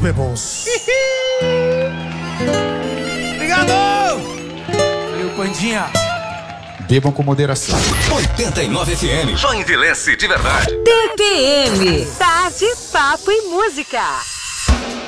bebons. Obrigado! Valeu, Pandinha. Bebam com moderação. 89 FM. Joinvilense de verdade. TPM. Tarde, papo e música.